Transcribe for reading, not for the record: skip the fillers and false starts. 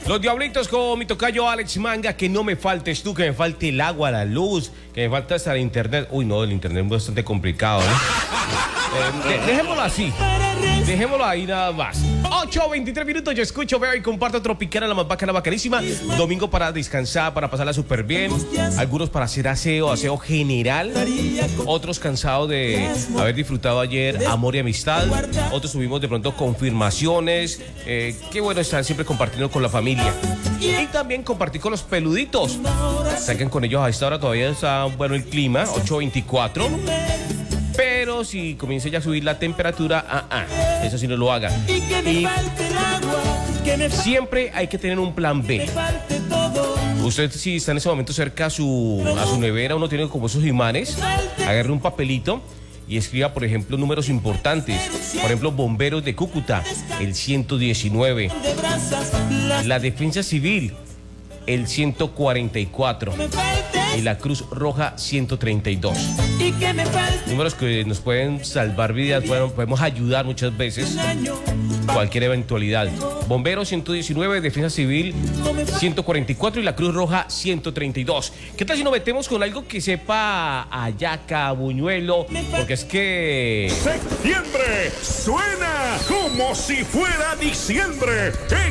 Los Diablitos con mi tocayo Alex Manga, que no me faltes tú, que me falte el agua, la luz, que me falta hasta el internet. Uy, no, el internet es bastante complicado, ¿eh? Dejémoslo así. Dejémoslo ahí nada más. 8:23 minutos, yo escucho, veo y comparto Tropicana, la más bacana, bacanísima. Domingo para descansar, para pasarla súper bien. Algunos para hacer aseo general. Otros cansados de haber disfrutado ayer amor y amistad. Otros tuvimos de pronto confirmaciones. Qué bueno estar siempre compartiendo con la familia. Y también compartir con los peluditos. Salgan con ellos a esta hora, todavía está bueno el clima, 8:24. Pero si comienza ya a subir la temperatura, eso sí no lo hagan. Y siempre hay que tener un plan B. Usted, si está en ese momento cerca a su nevera, uno tiene como esos imanes, agarre un papelito y escriba, por ejemplo, números importantes. Por ejemplo, Bomberos de Cúcuta, el 119. La Defensa Civil, el 144. Y la Cruz Roja, 132. Números que nos pueden salvar vidas, podemos ayudar muchas veces. Cualquier eventualidad. Bomberos 119, Defensa Civil 144 y la Cruz Roja 132. ¿Qué tal si nos metemos con algo que sepa hallaca, buñuelo? Porque es que... Septiembre suena como si fuera diciembre.